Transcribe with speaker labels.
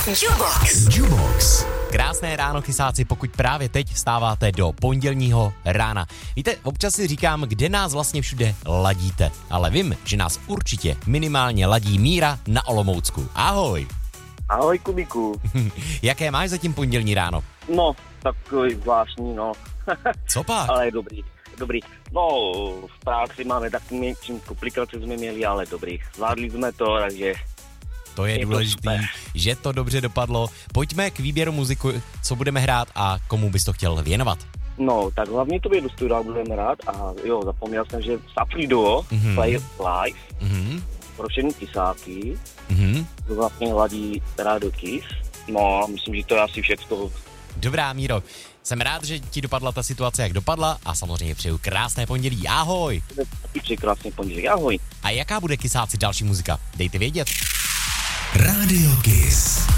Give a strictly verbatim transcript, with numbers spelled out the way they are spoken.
Speaker 1: Jubox. Jubox.
Speaker 2: Krásné ráno, chysáci, pokud právě teď vstáváte do pondělního rána. Víte, občas si říkám, kde nás vlastně všude ladíte, ale vím, že nás určitě minimálně ladí Míra na Olomoucku. Ahoj.
Speaker 3: Ahoj, Kubíku.
Speaker 2: Jaké máš zatím pondělní ráno?
Speaker 3: No, takový zvláštní, no.
Speaker 2: Co pak?
Speaker 3: Ale je dobrý, dobrý. No, v práci máme takový čím komplikace jsme měli, ale dobrý. Zvládli jsme to, takže...
Speaker 2: To je, je důležitý, to že to dobře dopadlo. Pojďme k výběru muziku, co budeme hrát a komu bys to chtěl věnovat.
Speaker 3: No, tak hlavně tobě do studia budeme hrát a jo, zapomněl jsem, že Safri Duo, mm-hmm. Play Live, mm-hmm. pro všechny kysáky, mm-hmm. to vlastně hladí Rádio Kiss. No, myslím, že to je asi všechno.
Speaker 2: Dobrá, Míro, jsem rád, že ti dopadla ta situace, jak dopadla a samozřejmě přeju krásné pondělí. Ahoj.
Speaker 3: Taky přeji krásné pondělí, ahoj.
Speaker 2: A jaká bude, kysáci, další muzika? Dejte vědět.
Speaker 1: Rádio Kiss.